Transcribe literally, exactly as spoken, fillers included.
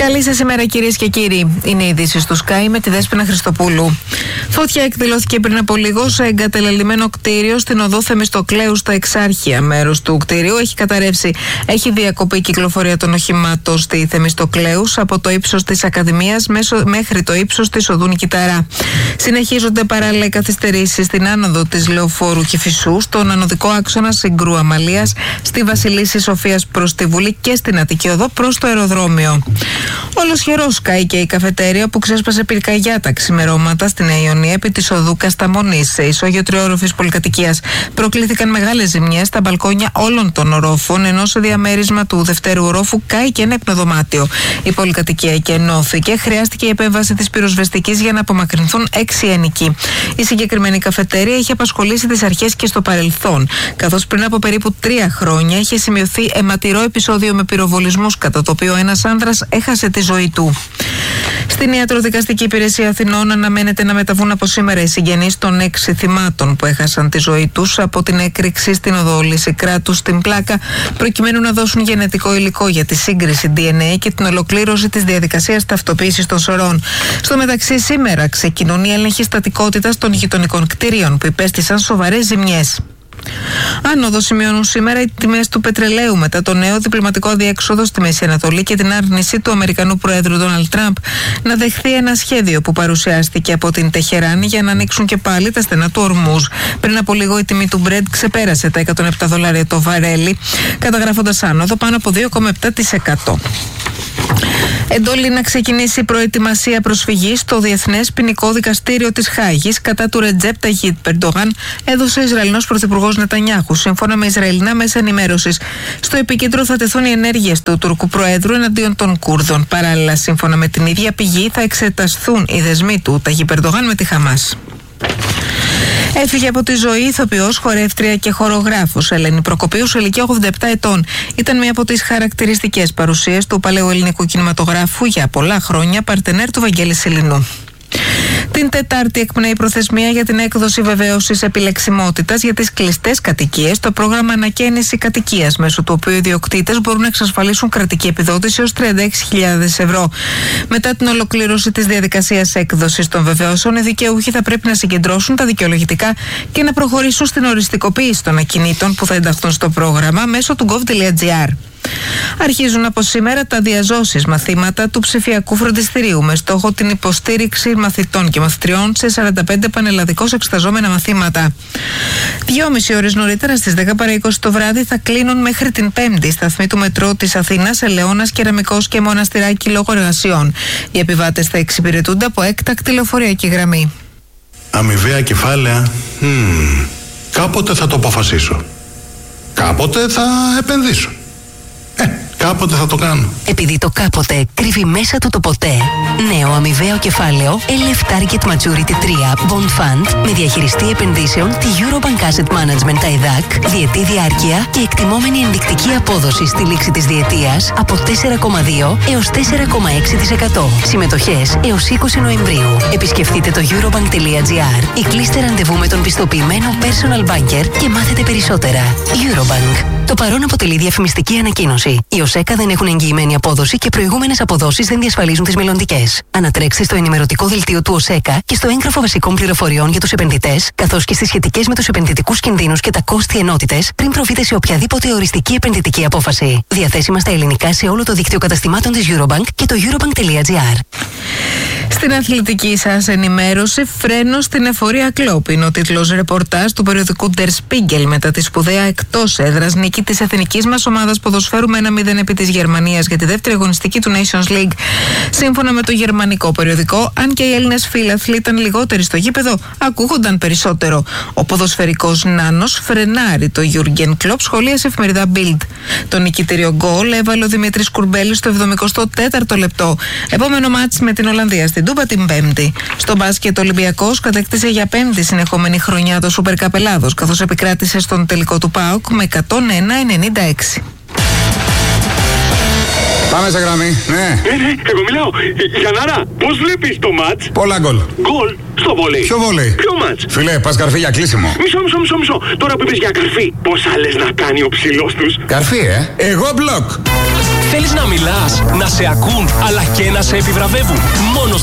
Καλή σας ημέρα, κυρίες και κύριοι. Είναι οι ειδήσεις του Sky με τη Δέσποινα Χριστοπούλου. Φωτιά εκδηλώθηκε πριν από λίγο σε εγκατελελειμμένο κτίριο στην οδό Θεμιστοκλέου στα Εξάρχεια. Μέρος του κτίριου έχει καταρρεύσει. Έχει διακοπεί η κυκλοφορία των οχημάτων στη Θεμιστοκλέου από το ύψος της Ακαδημίας μέχρι το ύψος της οδού Νικηταρά. Συνεχίζονται παράλληλα οι καθυστερήσεις στην άνοδο της Λεωφόρου Κηφισού, στον ανωδικό άξονα Συγκρού Αμαλίας, στη Βασιλίσσης Σοφίας προς τη Βουλή και στην Αττική Οδό προς το αεροδρόμιο. Ολοσχερός καήκε η καφετέρια που ξέσπασε πυρκαγιά τα ξημερώματα στην Νέα Ιωνία επί της οδού Κασταμονής, σε ισόγειο τριόροφης πολυκατοικίας. Προκλήθηκαν μεγάλες ζημιές στα μπαλκόνια όλων των ορόφων, ενώ σε διαμέρισμα του δευτέρου ορόφου κάηκε ένα υπνοδωμάτιο. Η πολυκατοικία εκενώθηκε, χρειάστηκε η επέμβαση της πυροσβεστικής για να απομακρυνθούν έξι ένοικοι. Η συγκεκριμένη καφετέρια είχε απασχολήσει τις αρχές και στο παρελθόν, καθώς πριν από περίπου τρία χρόνια είχε σημειωθεί αιματηρό επεισόδιο με πυροβολισμούς, κατά το οποίο ένας άνδρας έχασε τη ζωή του. Στην Ιατροδικαστική Υπηρεσία Αθηνών αναμένεται να μεταβούν από σήμερα οι συγγενείς των έξι θυμάτων που έχασαν τη ζωή τους από την έκρηξη στην οδό Λυσικράτου στην Πλάκα, προκειμένου να δώσουν γενετικό υλικό για τη σύγκριση ντι εν έι και την ολοκλήρωση της διαδικασίας ταυτοποίησης των σωρών. Στο μεταξύ, σήμερα ξεκινούν οι έλεγχοι στατικότητας των γειτονικών κτηρίων που υπέστησαν σοβαρές ζημιές. Άνοδο σημειώνουν σήμερα οι τιμές του πετρελαίου μετά το νέο διπλωματικό αδιέξοδο στη Μέση Ανατολή και την άρνηση του Αμερικανού Προέδρου Ντόναλντ Τραμπ να δεχθεί ένα σχέδιο που παρουσιάστηκε από την Τεχεράνη για να ανοίξουν και πάλι τα στενά του Ορμούζ. Πριν από λίγο η τιμή του Brent ξεπέρασε τα εκατόν επτά δολάρια το βαρέλι, καταγράφοντας άνοδο πάνω από δύο κόμμα επτά τοις εκατό. Εντολή να ξεκινήσει η προετοιμασία προσφυγής στο Διεθνές Ποινικό Δικαστήριο της Χάγης κατά του Ρετζέπ Ταγιπ Ερντογάν, έδωσε ο Ισραηλινός Πρωθυπουργός Νετανιάχου, σύμφωνα με Ισραηλινά μέσα ενημέρωσης. Στο επίκεντρο θα τεθούν οι ενέργειες του Τουρκού Προέδρου εναντίον των Κούρδων. Παράλληλα, σύμφωνα με την ίδια πηγή, θα εξεταστούν οι δεσμοί του Ταγιπ Ερντογάν με τη Χαμάς. Έφυγε από τη ζωή ηθοποιός, χορεύτρια και χορογράφος Ελένη Προκοπίου σε ηλικία ογδόντα επτά ετών. Ήταν μία από τις χαρακτηριστικές παρουσίες του παλαιού ελληνικού κινηματογράφου για πολλά χρόνια, παρτενέρ του Βαγγέλη Σιλινού. Την Τετάρτη εκπνέει η προθεσμία για την έκδοση βεβαίωσης επιλεξιμότητας για τις κλειστές κατοικίες, το πρόγραμμα Ανακαίνιση Κατοικίας, μέσω του οποίου οι ιδιοκτήτες μπορούν να εξασφαλίσουν κρατική επιδότηση έως τριάντα έξι χιλιάδες ευρώ. Μετά την ολοκλήρωση της διαδικασίας έκδοσης των βεβαιώσεων, οι δικαιούχοι θα πρέπει να συγκεντρώσουν τα δικαιολογητικά και να προχωρήσουν στην οριστικοποίηση των ακινήτων που θα ενταχθούν στο πρόγραμμα μέσω του gov.gr. Αρχίζουν από σήμερα τα διαζώσεις μαθήματα του ψηφιακού φροντιστηρίου με στόχο την υποστήριξη μαθητών και μαθητριών σε σαράντα πέντε πανελλαδικώς εξεταζόμενα μαθήματα. Δυόμιση ώρες νωρίτερα, στις δέκα παρά είκοσι το βράδυ, θα κλείνουν μέχρι την Πέμπτη σταθμοί του μετρό της Αθήνας, Ελαιώνας, Κεραμικός και Μοναστηράκι λόγω εργασιών. Οι επιβάτες θα εξυπηρετούνται από έκτακτη λεωφορειακή γραμμή. Αμοιβαία κεφάλαια. Hmm. Κάποτε θα το αποφασίσω. Κάποτε θα επενδύσω. Ε, κάποτε θα το κάνω. Επειδή το κάποτε κρύβει μέσα του το ποτέ. Νέο αμοιβαίο κεφάλαιο ελ εφ Target Maturity τρία Bond Fund με διαχειριστή επενδύσεων τη Eurobank Asset Management τα ΕΔΑΚ, διετή διάρκεια και εκτιμόμενη ενδεικτική απόδοση στη λήξη της διετίας από τέσσερα κόμμα δύο έως τέσσερα κόμμα έξι τοις εκατό. Συμμετοχές έως είκοσι Νοεμβρίου. Επισκεφτείτε το eurobank.gr ή κλείστε ραντεβού με τον πιστοποιημένο personal banker και μάθετε περισσότερα. Eurobank. Το παρόν αποτελεί διαφημιστική ανακοίνωση. Οι ΟΣΕΚΑ δεν έχουν εγγυημένη απόδοση και προηγούμενες αποδόσεις δεν διασφαλίζουν τις μελλοντικές. Ανατρέξτε στο ενημερωτικό δελτίο του ΟΣΕΚΑ και στο έγγραφο βασικών πληροφοριών για τους επενδυτές, καθώς και στις σχετικές με τους επενδυτικούς κινδύνους και τα κόστη ενότητες, πριν προβείτε σε οποιαδήποτε οριστική επενδυτική απόφαση. Διαθέσιμα στα ελληνικά σε όλο το δίκτυο καταστημάτων της Eurobank και το eurobank.gr. Στην αθλητική σας ενημέρωση, φρένο στην εφορία κλόπ είναι ο τίτλος ρεπορτάζ του περιοδικού Der Spiegel μετά τη σπουδαία εκτός έδρας νίκη της εθνικής μας ομάδας ποδοσφαίρου με ένα μηδέν επί της Γερμανίας για τη δεύτερη αγωνιστική του Nations League. Σύμφωνα με το γερμανικό περιοδικό, αν και οι Έλληνες φίλαθλοι ήταν λιγότεροι στο γήπεδο, ακούγονταν περισσότερο. Ο ποδοσφαιρικός νάνος φρενάρει το Jürgen Klopp, σχολίασε εφημερίδα Bild. Το νικητήριο γκολ έβαλε ο Δημήτρης Κουρμπέλης στο εβδομηκοστό τέταρτο λεπτό. Επόμενο μάτς με την Ολλανδία στην Τούμπα την Πέμπτη. Στο μπάσκετ, ο Ολυμπιακός κατέκτησε για πέμπτη συνεχόμενη χρονιά το Super Cup Ελλάδος, καθώς επικράτησε στον τελικό του ΠΑΟΚ με εκατόν ένα ενενήντα έξι. Πάμε σε γραμμή, ναι. Ναι, ναι, εγώ μιλάω. Γιαννάρα, πώς βλέπεις το μάτς? Πολλά γκολ. Γκολ στο βόλεϊ. Ποιο βόλεϊ? Ποιο μάτς? Φίλε, πας καρφί για κλείσιμο. Μισό, μισό, μισό, μισό. Τώρα που είπες για καρφί, πόσα λες να κάνει ο ψηλός τους? Καρφί, ε. Εγώ μπλοκ. Θέλεις να μιλάς, να σε ακούν, αλλά και να σε επιβραβεύουν. Μόνο